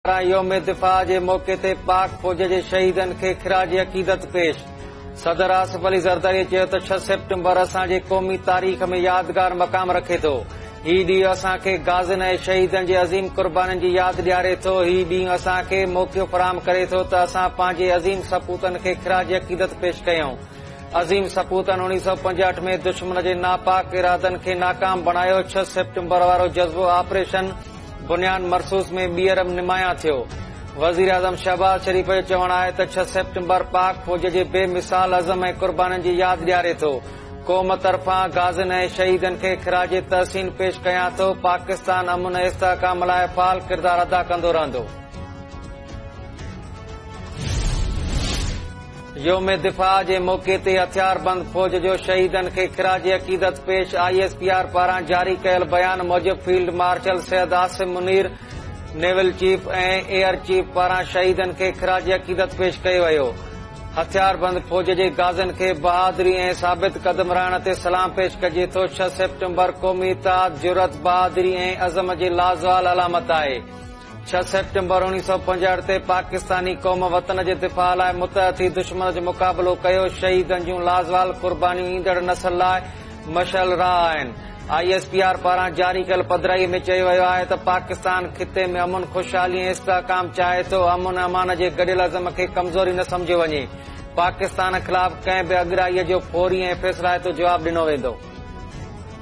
योम दिफ़ा जे मौक़े ते पाक फ़ौज जे शहीदनि खे ख़िराज अक़ीदत पेश। सदर आसिफ अली ज़रदारी चयो त 6 सेप्टेम्बर असांजे क़ौमी तारीख़ में यादगार मक़ाम रखे थो। हीउ ॾींहुं असांखे गाज़िन ऐं शहीदनि जे अज़ीम क़ुर्बानीनि जी यादि ॾियारे थो। हीउ ॾींहुं असांखे मौक़ो फ़राहम करे थो त असां पंहिंजे अज़ीम सपूतनि खे ख़िराज अक़ीदत पेश कयूं। अज़ीम सपूतनि 1965 में दुश्मन जे नापाक इरादनि खे नाकाम बणायो। 6 सेप्टेम्बर वारो जज़्बो ऑपरेशन बुनियाद मरसूस में ॿीहर नुमायां थियो। वज़ीर आज़म शहबाज शरीफ़ जो चवणु आहे त 6 सेप्टेम्बर पाक फ़ौज जे बेमिसाल अज़म ऐं क़ुर्बानीनि जी यादि ॾियारे थो। क़ौम तरफ़ां गाज़िन ऐं शहीदनि खे ख़िराज तहसीन पेश कयां थो। पाकिस्तान अमन ऐं इस्तेहकाम लाइ फ़ाल किरदारु अदा कंदो रहंदो। योम दिफ़ा जे मौक़े ते हथियारबंद फ़ौज जो शहीदनि खे ख़िराज अक़ीदत पेश। ISPR पारां जारी कयल बयान मूजिबि field marshal Syed Asim Munir, naval chief ऐं एयर चीफ पारां शहीदनि खे ख़िराज अक़ीदत पेश कयो वियो। हथियारबंद फ़ौज जे गाज़िन खे बहादुरी ऐं साबित क़दम रहण ते सलाम पेश कजे थो। 6 सेप्टेम्बर क़ौमी इत्तेहाद, जुरत, बहादुरी ऐं अज़म जी लाज़वाल अलामत आहे। 6 सेप्टेम्बर 1965 ते पाकिस्तानी क़ौम वतन जे दिफ़ा लाइ मुतहद थी दुश्मन जो मुक़ाबिलो कयो। शहीदनि जूं लाज़वाल क़ुर्बानियूं ईंदड़ नस्ल लाइ मशअल राह आहिनि। ISPR पारां जारी कयल पधिराई में चयो वियो आहे त पाकिस्तान ख़िते में अमन, खुशहाली ऐं इस्तेहकाम चाहे थो। अमन अमान जे गॾियल अज़म खे कमज़ोरी न सम्झियो वञे। पाकिस्तान ख़िलाफ़ कंहिं बि अॻराईअ जो फौरी ऐं फ़ैसिलाइतो जवाब ॾिनो वेंदो।